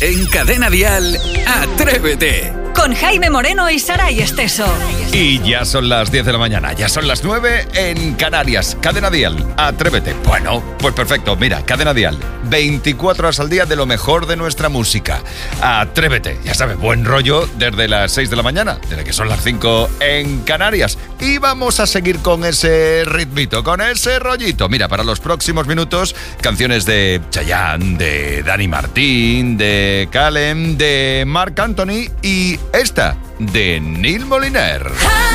En Cadena Dial, Atrévete. Con Jaime Moreno y Saray Esteso. Y ya son las 10 de la mañana, ya son las 9 en Canarias. Cadena Dial, Atrévete. Bueno, pues perfecto, mira, Cadena Dial, 24 horas al día de lo mejor de nuestra música. Atrévete, ya sabes, buen rollo desde las 6 de la mañana, desde que son las 5 en Canarias. Y vamos a seguir con ese ritmito, con ese rollito. Mira, para los próximos minutos, canciones de Chayanne, de Dani Martín, de Kalem, de Marc Anthony y esta de Neil Moliner.